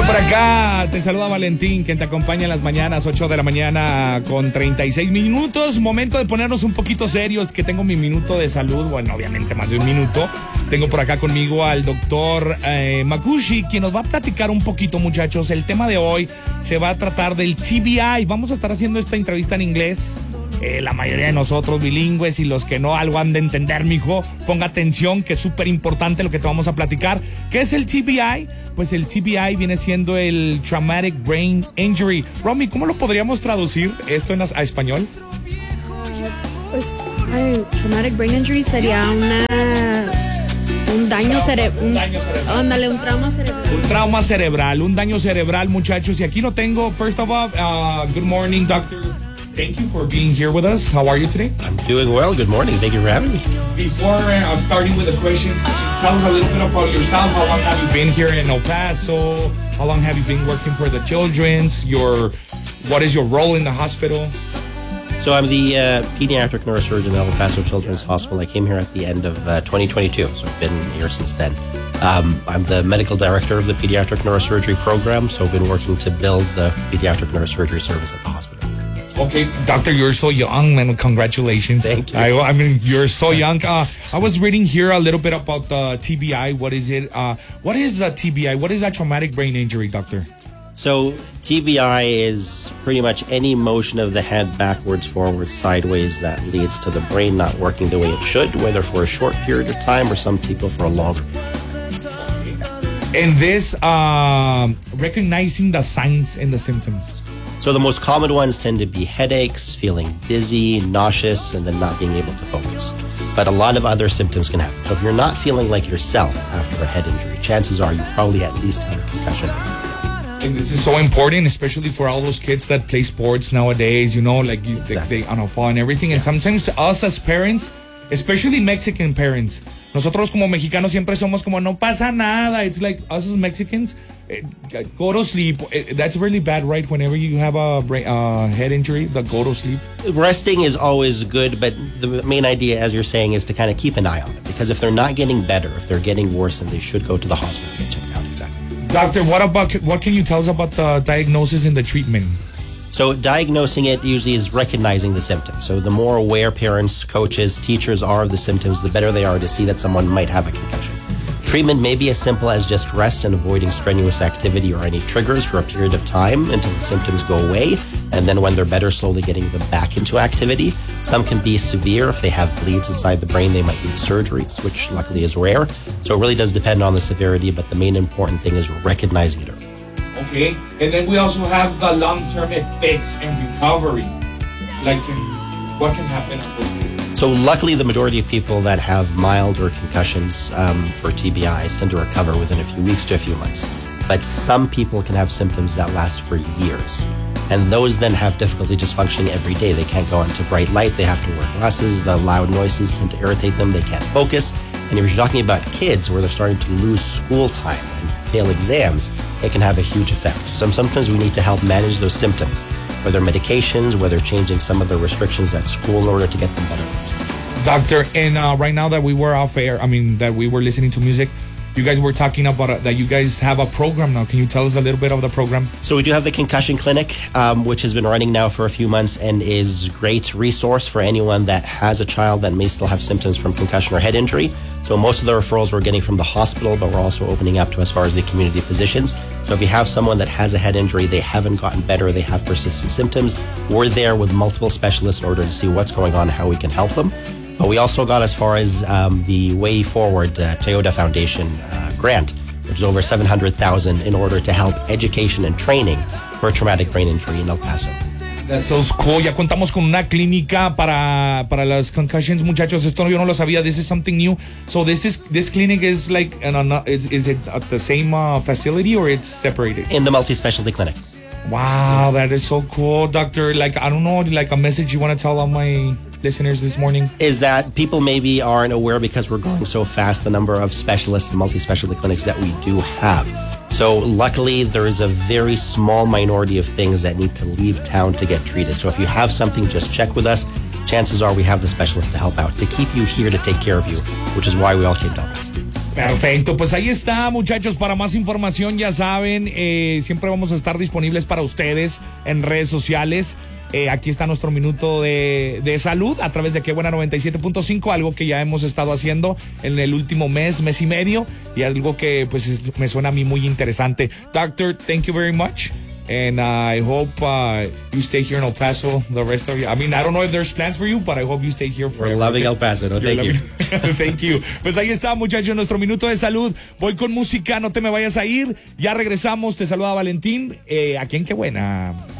por acá, te saluda Valentín, quien te acompaña en las mañanas, 8 de la mañana con 36 minutos. Momento de ponernos un poquito serios, que tengo mi minuto de salud, bueno, obviamente más de un minuto. Tengo por acá conmigo al doctor Makushi, quien nos va a platicar un poquito, muchachos. El tema de hoy se va a tratar del TBI. Vamos a estar haciendo esta entrevista en inglés. La mayoría de nosotros bilingües y los que no, algo han de entender, mijo. Ponga atención, que es súper importante lo que te vamos a platicar. ¿Qué es el TBI? Pues el TBI viene siendo el Traumatic Brain Injury. Romy, ¿cómo lo podríamos traducir esto a español? Traumatic Brain Injury sería un daño cerebral. Ándale, un trauma cerebral. Un trauma cerebral, un daño cerebral, muchachos. Y aquí lo tengo. First of all, good morning, doctor. Thank you for being here with us. How are you today? I'm doing well. Good morning. Thank you for having me. Before starting with the questions, can you tell us a little bit about yourself? How long have you been here in El Paso? How long have you been working for the children's? What is your role in the hospital? So I'm the pediatric neurosurgeon at El Paso Children's Hospital. I came here at the end of 2022, so I've been here since then. I'm the medical director of the pediatric neurosurgery program, so I've been working to build the pediatric neurosurgery service at the hospital. Okay, doctor, you're so young, man. Congratulations. Thank you. I mean, you're so young. I was reading here a little bit about the TBI. What is it? What is a TBI? What is a traumatic brain injury, doctor? So TBI is pretty much any motion of the head backwards, forwards, sideways that leads to the brain not working the way it should, whether for a short period of time or some people for a longer period. And this, recognizing the signs and the symptoms. So the most common ones tend to be headaches, feeling dizzy, nauseous, and then not being able to focus. But a lot of other symptoms can happen. So if you're not feeling like yourself after a head injury, chances are you probably at least had a concussion. And this is so important, especially for all those kids that play sports nowadays, you know, like they fall and everything. And sometimes us as parents, especially Mexican parents, nosotros como mexicanos siempre somos como, no pasa nada. It's like us as Mexicans, go to sleep. That's really bad, right? Whenever you have a head injury, go to sleep. Resting is always good, but the main idea, as you're saying, is to kind of keep an eye on them. Because if they're not getting better, if they're getting worse, then they should go to the hospital to get checked out. Exactly. Doctor, what can you tell us about the diagnosis and the treatment? So diagnosing it usually is recognizing the symptoms. So the more aware parents, coaches, teachers are of the symptoms, the better they are to see that someone might have a concussion. Treatment may be as simple as just rest and avoiding strenuous activity or any triggers for a period of time until the symptoms go away. And then when they're better, slowly getting them back into activity. Some can be severe. If they have bleeds inside the brain, they might need surgeries, which luckily is rare. So it really does depend on the severity, but the main important thing is recognizing it early. Okay, and then we also have the long-term effects and recovery. Like, what can happen at those cases? So luckily, the majority of people that have mild or concussions for TBIs tend to recover within a few weeks to a few months. But some people can have symptoms that last for years. And those then have difficulty just functioning every day. They can't go into bright light. They have to wear glasses. The loud noises tend to irritate them. They can't focus. And if you're talking about kids where they're starting to lose school time and fail exams, it can have a huge effect. So sometimes we need to help manage those symptoms, whether medications, whether changing some of the restrictions at school in order to get them better. Doctor, and right now that we were off air, that we were listening to music, you guys were talking about that you guys have a program now. Can you tell us a little bit of the program? So we do have the Concussion Clinic, which has been running now for a few months and is a great resource for anyone that has a child that may still have symptoms from concussion or head injury. So most of the referrals we're getting from the hospital, but we're also opening up to as far as the community physicians. So if you have someone that has a head injury, they haven't gotten better, they have persistent symptoms, we're there with multiple specialists in order to see what's going on, how we can help them. But we also got as far as the Way Forward Toyota Foundation grant, which is over $700,000 in order to help education and training for traumatic brain injury in El Paso. That's so cool. Ya contamos con una clínica para las concussions, muchachos. Esto yo no lo sabía. This is something new. So this clinic is like, is it at the same facility or it's separated? In the multi-specialty clinic. Wow, that is so cool, doctor. Like, I don't know, like a message you want to tell all my listeners this morning? Is that people maybe aren't aware because we're growing so fast, the number of specialists and multi-specialty clinics that we do have. So luckily, there is a very small minority of things that need to leave town to get treated. So if you have something, just check with us. Chances are we have the specialist to help out, to keep you here, to take care of you, which is why we all came to El Paso. Perfecto, pues ahí está, muchachos. Para más información, ya saben, siempre vamos a estar disponibles para ustedes en redes sociales. Aquí está nuestro minuto de salud a través de Qué Buena 97.5, algo que ya hemos estado haciendo en el último mes y medio, y algo que pues me suena a mí muy interesante. Doctor, thank you very much. And I hope you stay here in El Paso the rest of you. I mean, I don't know if there's plans for you, but I hope you stay here forever. We're loving El Paso. No, thank you. Thank you. Pues ahí está, muchachos, nuestro minuto de salud. Voy con música, no te me vayas a ir. Ya regresamos. Te saluda Valentín. Aquí en Qué Buena.